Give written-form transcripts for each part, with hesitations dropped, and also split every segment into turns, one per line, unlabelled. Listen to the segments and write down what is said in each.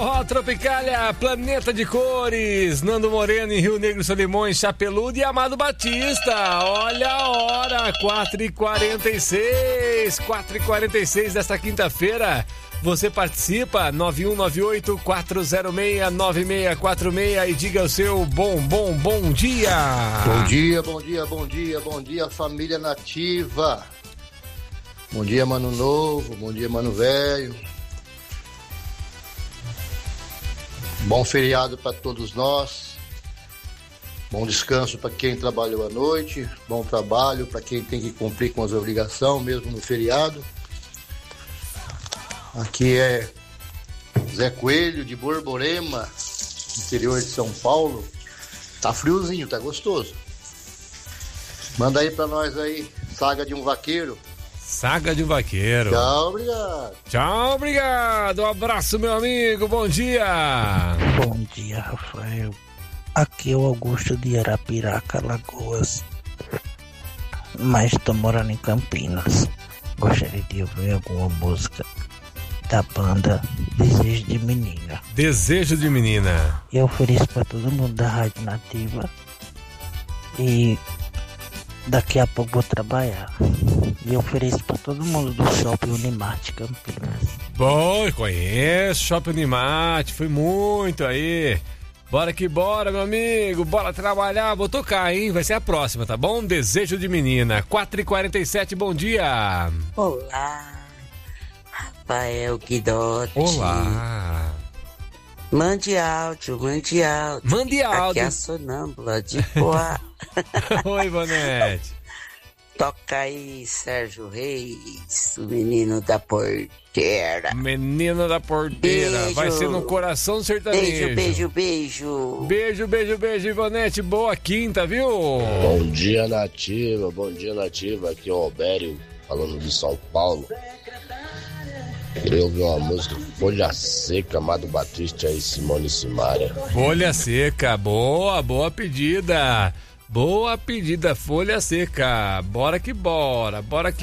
Ó, Tropicália, Planeta de Cores, Nando Moreno em Rio Negro, Solimões, Chapeludo e Amado Batista. Olha a hora, 4h46 desta quinta-feira. Você participa, 9198-406-9646 e diga o seu bom dia.
Bom dia, família nativa. Bom dia, mano novo, bom dia, mano velho. Bom feriado para todos nós. Bom descanso para quem trabalhou à noite. Bom trabalho para quem tem que cumprir com as obrigações, mesmo no feriado. Aqui é Zé Coelho, de Borborema, interior de São Paulo. Tá friozinho, tá gostoso. Manda aí pra nós aí, Saga de um Vaqueiro.
Saga de um Vaqueiro.
Tchau,
obrigado. Um abraço, meu amigo. Bom dia.
Bom dia, Rafael. Aqui é o Augusto de Arapiraca, Alagoas. Mas tô morando em Campinas. Gostaria de ouvir alguma música da banda Desejo de Menina.
Desejo de Menina.
Eu ofereço pra todo mundo da Rádio Nativa. E daqui a pouco vou trabalhar. E eu ofereço pra todo mundo do Shopping Unimate Campinas.
Bom, conheço Shopping Unimate, fui muito aí. Bora que bora, meu amigo, bora trabalhar, vou tocar, hein? Vai ser a próxima, tá bom? Desejo de Menina, 4h47, bom dia.
Olá, Rafael Guidotti.
Olá.
Mande áudio.
Mande áudio.
Aqui é a Sonâmbula de Poá.
Oi, Bonete.
Toca aí, Sérgio Reis, o menino da porteira.
Menino da porteira.
Beijo.
Vai ser no coração sertanejo.
Beijo.
Beijo, Ivonete. Boa quinta, viu?
Bom dia, Nativa. Aqui é o Albério, falando de São Paulo. Queria ouvir uma música Folha Seca, Amado Batista e Simone Simaria.
Folha Seca, boa pedida. Boa pedida, Folha Seca. Bora que bora. Vamos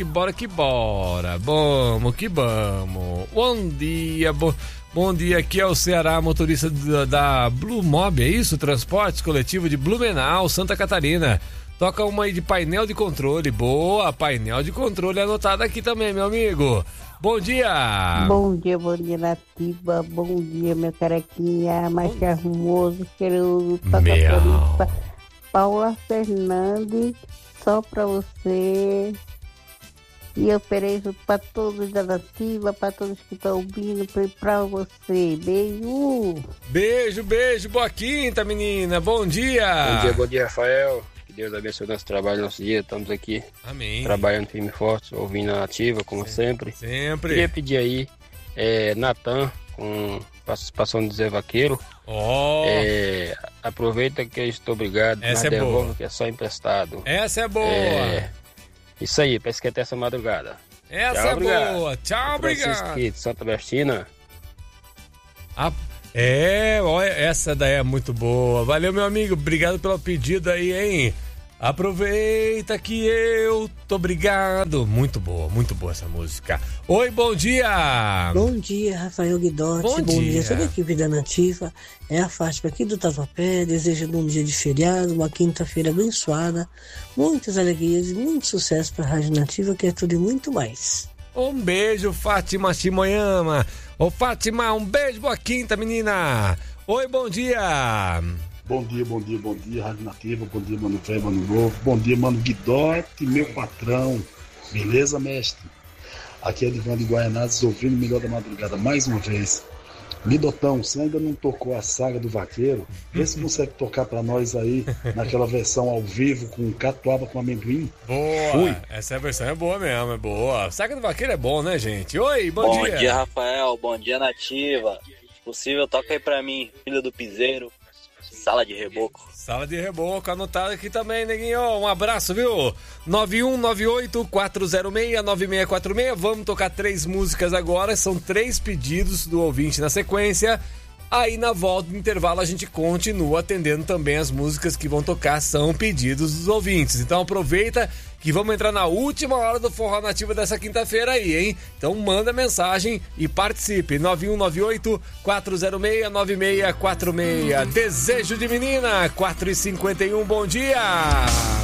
que vamos. Bom dia, aqui é o Ceará, motorista da Blue Mob, é isso? Transportes coletivo de Blumenau, Santa Catarina. Toca uma aí de painel de controle. Boa, painel de controle anotado aqui também, meu amigo. Bom dia.
Bom dia, Nativa. Bom dia, meu carequinha, mais charmoso, cheiroso, toca Paula Fernandes, só pra você. E eu ofereço pra todos da Nativa, pra todos que estão ouvindo, pra você.
Beijo. Boa quinta, menina. Bom dia.
Bom dia, Rafael. Que Deus abençoe nosso trabalho, nosso dia. Estamos aqui.
Amém.
Trabalhando firme e forte, ouvindo a Nativa, como sempre. Queria pedir aí, Natan, com participação do Zé Vaqueiro. Aproveita que eu estou obrigado,
essa
mas
é
devolve
boa.
Que é só emprestado.
Essa é boa.
Isso aí, para esquentar essa madrugada.
Essa é boa. Tchau, obrigado.
Francisco aqui de Santa Bertina.
Olha, essa daí é muito boa. Valeu, meu amigo. Obrigado pelo pedido aí, hein? Aproveita que eu tô obrigado. Muito boa essa música. Oi, bom dia.
Bom dia, Rafael Guidotti. Bom dia. Toda a equipe da Nativa. É a Fátima aqui do Tatuapé, desejando um dia de feriado, uma quinta-feira abençoada, muitas alegrias e muito sucesso para a Rádio Nativa, que é tudo e muito mais.
Um beijo, Fátima Shimoyama. Ô, Fátima, um beijo, boa quinta, menina. Oi, bom dia.
Bom dia, Rádio Nativa, bom dia, mano velho, mano novo, bom dia, mano Guidotti, meu patrão, beleza, mestre? Aqui é Edivan de Guaianazes, ouvindo o melhor da madrugada, mais uma vez. Guidotão, você ainda não tocou a Saga do Vaqueiro? Vê se consegue tocar pra nós aí, naquela versão ao vivo, com catuaba com amendoim.
Boa,
Fui.
Essa versão é boa mesmo, é boa. Saga do Vaqueiro é bom, né, gente? Oi, bom dia.
Bom dia, Rafael, bom dia, Nativa. Se possível, toca aí pra mim, Filho do Piseiro. Sala de Reboco.
Sala de Reboco, anotado aqui também, neguinho. Um abraço, viu? 9198-406-9646. Vamos tocar 3 músicas agora. São 3 pedidos do ouvinte na sequência. Aí na volta do intervalo a gente continua atendendo também as músicas que vão tocar, são pedidos dos ouvintes. Então aproveita que vamos entrar na última hora do Forró Nativa dessa quinta-feira aí, hein? Então manda mensagem e participe. 9198-406-9646. Desejo de Menina, 4h51, bom dia!